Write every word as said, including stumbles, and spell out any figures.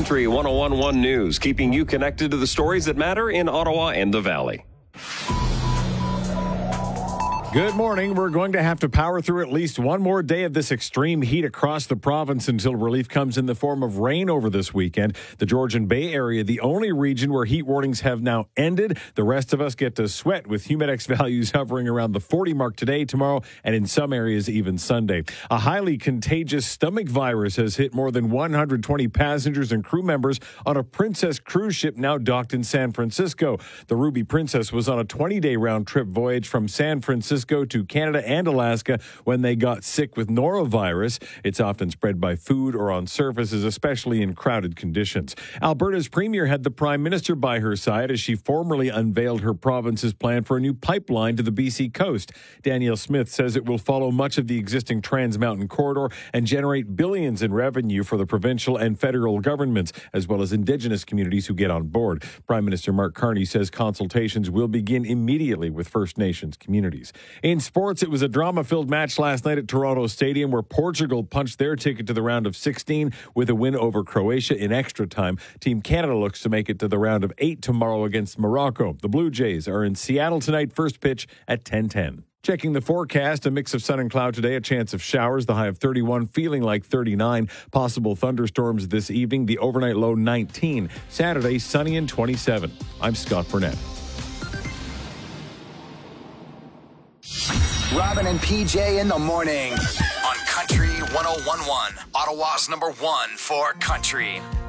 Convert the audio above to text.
Country one oh one point one News, keeping you connected to the stories that matter in Ottawa and the Valley. Good morning. We're going to have to power through at least one more day of this extreme heat across the province until relief comes in the form of rain over this weekend. The Georgian Bay area, the only region where heat warnings have now ended. The rest of us get to sweat with Humidex values hovering around the forty mark today, tomorrow, and in some areas even Sunday. A highly contagious stomach virus has hit more than one hundred twenty passengers and crew members on a Princess cruise ship now docked in San Francisco. The Ruby Princess was on a twenty-day round-trip voyage from San Francisco to Canada and Alaska when they got sick with norovirus. It's often spread by food or on surfaces, especially in crowded conditions. Alberta's premier had the Prime Minister by her side as she formally unveiled her province's plan for a new pipeline to the B C coast. Danielle Smith says it will follow much of the existing Trans Mountain corridor and generate billions in revenue for the provincial and federal governments, as well as Indigenous communities who get on board. Prime Minister Mark Carney says consultations will begin immediately with First Nations communities. In sports, it was a drama-filled match last night at Toronto Stadium where Portugal punched their ticket to the round of sixteen with a win over Croatia in extra time. Team Canada looks to make it to the round of eight tomorrow against Morocco. The Blue Jays are in Seattle tonight, first pitch at ten ten. Checking the forecast, a mix of sun and cloud today, a chance of showers, the high of thirty-one, feeling like thirty-nine. Possible thunderstorms this evening, the overnight low nineteen. Saturday, sunny and twenty-seven. I'm Scott Burnett. Robin and P J in the morning on Country one oh one point one, Ottawa's number one for country.